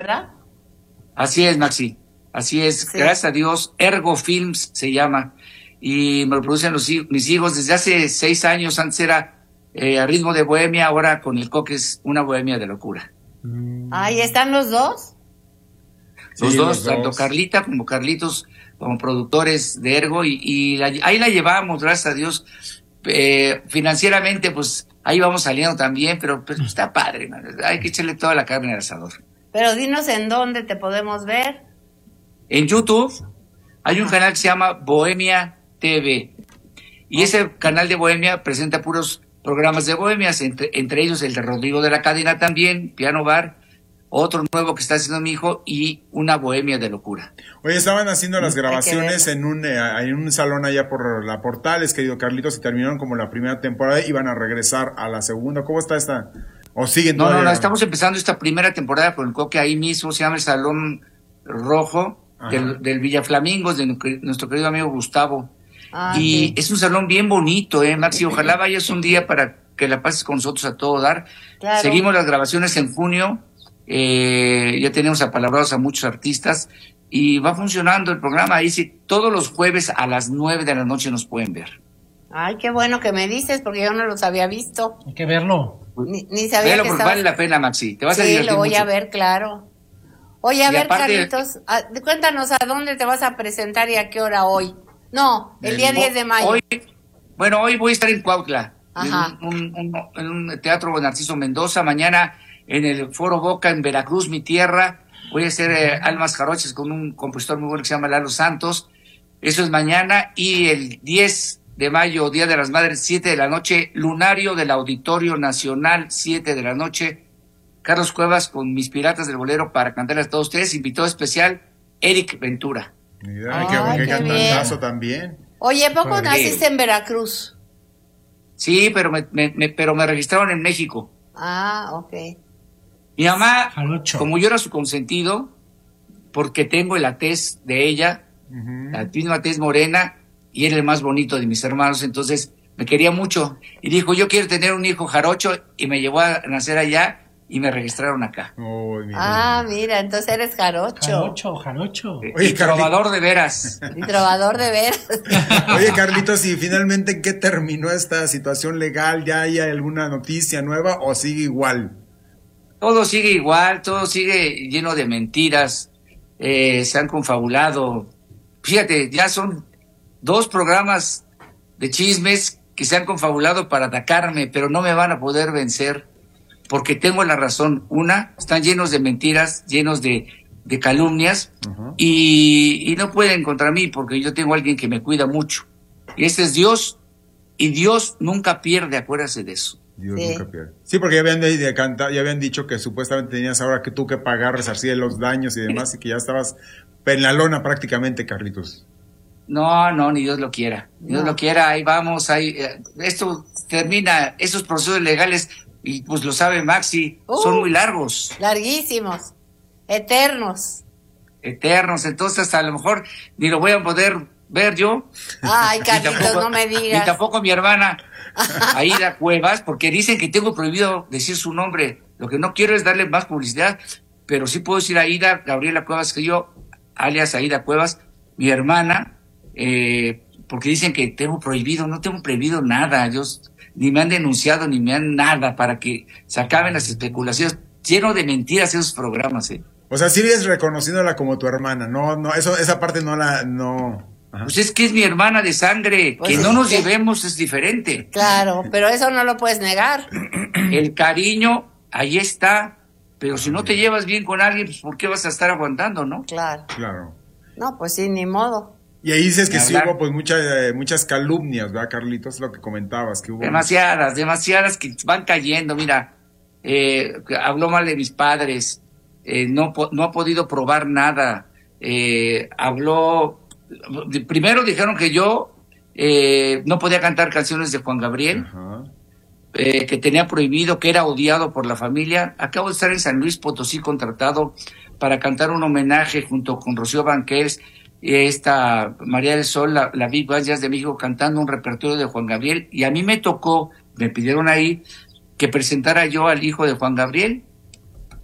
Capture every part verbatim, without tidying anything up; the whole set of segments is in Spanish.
¿verdad? Así es, Maxi, así es, sí. Gracias a Dios, Ergo Films se llama, y me lo producen los, mis hijos desde hace seis años. Antes era eh, a ritmo de bohemia, ahora con el Coque es una bohemia de locura. Ahí están los dos. Los, sí, dos, los tanto dos, Carlita como Carlitos, como productores de Ergo, y, y la, ahí la llevamos, gracias a Dios. Eh, financieramente, pues ahí vamos saliendo también, pero, pero está padre, man. Hay que echarle toda la carne al asador. Pero dinos en dónde te podemos ver. En YouTube hay un canal que se llama Bohemia T V, y ese canal de Bohemia presenta puros programas de bohemias, entre, entre ellos el de Rodrigo de la Cadena también, Piano Bar, otro nuevo que está haciendo mi hijo, y una bohemia de locura. Oye, estaban haciendo las grabaciones en un eh, en un salón allá por la Portales, querido Carlitos, y terminaron como la primera temporada y van a regresar a la segunda. ¿Cómo está esta? ¿O siguen No, todavía? no, no, estamos empezando esta primera temporada con el Coque ahí mismo, se llama el Salón Rojo del, del Villa Flamingos, de nuestro querido amigo Gustavo. Ah, y sí. Es un salón bien bonito, eh, Maxi, ojalá vayas un día para que la pases con nosotros a todo dar. Claro. Seguimos las grabaciones en junio, eh, ya tenemos apalabrados a muchos artistas, y va funcionando el programa. Ahí sí, todos los jueves a las nueve de la noche nos pueden ver. Ay, qué bueno que me dices, porque yo no los había visto. Hay que verlo. Ni, ni sabía Velo que porque estabas... vale la pena, Maxi, te vas sí, a divertir lo voy mucho. a ver, claro. Oye, a Y ver, aparte... Carlitos, a, cuéntanos a dónde te vas a presentar y a qué hora hoy. No, el día diez de mayo. Hoy, bueno, hoy voy a estar en Cuautla, Ajá. en un, un, un, en un teatro Narciso Mendoza. Mañana en el Foro Boca en Veracruz, mi tierra, voy a hacer eh, Almas Jarochas con un compositor muy bueno que se llama Lalo Santos. Eso es mañana. Y el diez de mayo, Día de las Madres, siete de la noche, Lunario del Auditorio Nacional, siete de la noche. Carlos Cuevas con Mis Piratas del Bolero para cantarles a todos ustedes. Invitado especial, Eric Ventura. Mira, Ay, qué, qué qué cantazo también. Oye, ¿poco Padre. naciste en Veracruz? Sí, pero me, me, me, pero me registraron en México. Ah, ok. Mi mamá, Jarocho. como yo era su consentido, porque tengo la tez de ella, Uh-huh. la misma tez morena, y era el más bonito de mis hermanos, entonces me quería mucho. Y dijo, yo quiero tener un hijo jarocho, y me llevó a nacer allá, y me registraron acá. Oh, mira. Ah, mira, entonces eres jarocho. Jarocho, jarocho. Eh, Oye, y Carli- trovador de veras. Y trovador de veras. Oye, Carlitos, ¿y finalmente en qué terminó esta situación legal? ¿Ya hay alguna noticia nueva o sigue igual? Todo sigue igual, todo sigue lleno de mentiras, eh, se han confabulado. Fíjate, ya son dos programas de chismes que se han confabulado para atacarme, pero no me van a poder vencer, porque tengo la razón. Una, están llenos de mentiras, llenos de, de calumnias, Uh-huh. y, y no pueden contra mí, porque yo tengo a alguien que me cuida mucho. Y este es Dios, y Dios nunca pierde, acuérdate de eso. Dios Sí. nunca pierde. Sí, porque ya habían, de, de cantar, ya habían dicho que supuestamente tenías ahora que tú que pagar, resarcir los daños y demás, y que ya estabas en la lona prácticamente, Carlitos. No, no, ni Dios lo quiera. Ni Dios No. lo quiera, ahí vamos, ahí, eh, esto termina, esos procesos legales, y pues lo sabe Maxi, Uh. son muy largos, Larguísimos. Eternos. eternos, entonces hasta a lo mejor ni lo voy a poder ver yo. Ay, Ni Carlitos, tampoco- no me Ni digas. tampoco mi hermana, Aida Cuevas, porque dicen que tengo prohibido decir su nombre. Lo que no quiero es darle más publicidad, pero sí puedo decir Aida Gabriela Cuevas, que yo, alias Aida Cuevas, mi hermana, eh, porque dicen que tengo prohibido. No tengo prohibido nada. Yo, ni me han denunciado, ni me han nada, para que se acaben las especulaciones. Lleno de mentiras esos programas, eh. O sea, sigues reconociéndola como tu hermana, no, no, eso, esa parte no la, no. Ajá. Pues es que es mi hermana de sangre. Pues que sí, no nos sí. llevemos es diferente. Claro, pero eso no lo puedes negar. El cariño, ahí está. Pero si no te llevas bien con alguien, pues ¿por qué vas a estar aguantando, no? Claro. Claro. No, pues sí, ni modo. Y ahí dices que Ni sí hablar. hubo pues muchas, eh, muchas calumnias, ¿verdad, Carlitos? Lo que comentabas, que hubo. Demasiadas, demasiadas que van cayendo. Mira, eh, habló mal de mis padres, eh, no, po- no ha podido probar nada. Eh, habló, de- primero dijeron que yo eh, no podía cantar canciones de Juan Gabriel, Ajá. eh, que tenía prohibido, que era odiado por la familia. Acabo de estar en San Luis Potosí contratado para cantar un homenaje junto con Rocío Banquels y esta María del Sol, la, la Big Band Jazz de México, cantando un repertorio de Juan Gabriel, y a mí me tocó, me pidieron ahí que presentara yo al hijo de Juan Gabriel,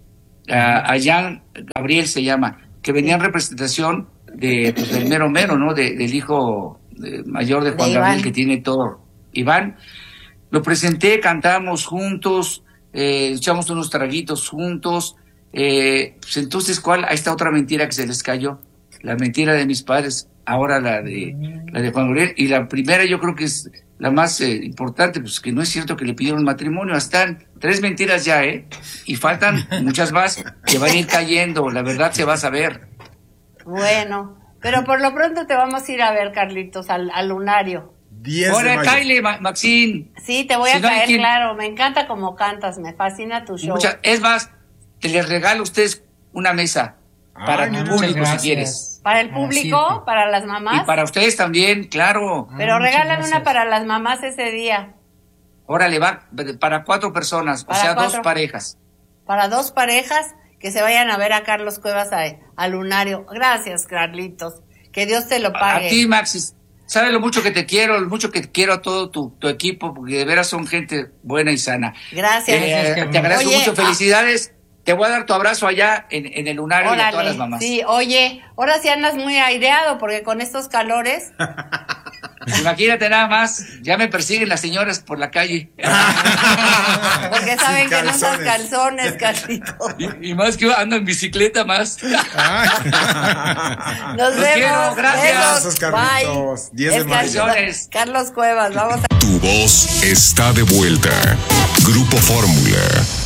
a, a Jean Gabriel se llama, que venía en representación de, pues, del mero mero, ¿no? De, del hijo de, mayor de Juan de Gabriel, Iván. que tiene todo, Iván. Lo presenté, cantamos juntos, eh, echamos unos traguitos juntos. Eh, pues entonces, ¿cuál? Ahí está otra mentira que se les cayó. La mentira de mis padres, ahora la de la de Juan Gabriel. Y la primera yo creo que es la más eh, importante, pues que no es cierto que le pidieron matrimonio. Están tres mentiras ya, ¿eh? Y faltan muchas más que van a ir cayendo. La verdad se va a saber. Bueno, pero por lo pronto te vamos a ir a ver, Carlitos, al, al lunario. diez de Hola, mayo. Kyle, Ma- Maxine. Sí, te voy Si a no hay caer, quien- claro. Me encanta cómo cantas, me fascina tu show. Muchas, es más, te les regalo a ustedes una mesa para Ay, tu muchas público gracias. si quieres. ¿Para el A las público? siete. ¿Para las mamás? Y para ustedes también, claro. Ah, Pero muchas regalan gracias. una para las mamás ese día. Órale, va, para cuatro personas, Para o sea, cuatro. dos parejas. Para dos parejas que se vayan a ver a Carlos Cuevas a, a Lunario. Gracias, Carlitos. Que Dios te lo A, pague. a ti, Maxis, sabes lo mucho que te quiero, lo mucho que quiero a todo tu, tu equipo, porque de veras son gente buena y sana. Gracias. Eh, Gracias, te agradezco Oye, mucho, ah. felicidades. Te voy a dar tu abrazo allá en, en el lunario y a Órale, todas las mamás. sí, oye, ahora sí andas muy aireado porque con estos calores. Imagínate nada más, ya me persiguen las señoras por la calle. Porque saben Sin que no usas calzones. calzones, Carlitos. y, y más que ando en bicicleta más. Ay. Nos Los vemos. quiero, gracias. Besos, Carlitos. bye. diez de Es mayo. Carlos, Carlos Cuevas, vamos a... Tu voz está de vuelta. Grupo Fórmula.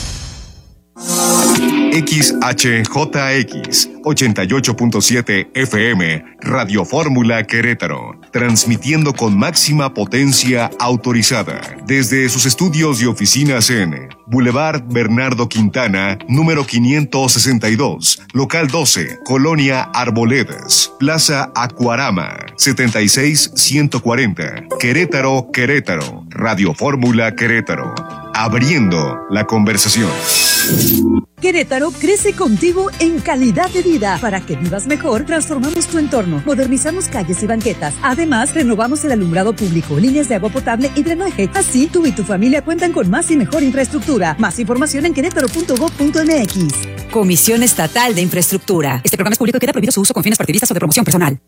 X H J X ochenta y ocho punto siete F M Radio Fórmula Querétaro, transmitiendo con máxima potencia autorizada desde sus estudios y oficinas en Boulevard Bernardo Quintana, número quinientos sesenta y dos, local doce, Colonia Arboledas, Plaza Acuarama, setenta y seis ciento cuarenta, Querétaro, Querétaro, Radio Fórmula Querétaro, abriendo la conversación. Querétaro crece contigo en calidad de vida. Para que vivas mejor, transformamos tu entorno, modernizamos calles y banquetas. Además, renovamos el alumbrado público, líneas de agua potable y drenaje. Así, tú y tu familia cuentan con más y mejor infraestructura. Más información en querétaro punto gob punto m x. Comisión Estatal de Infraestructura. Este programa es público y queda prohibido su uso con fines partidistas o de promoción personal.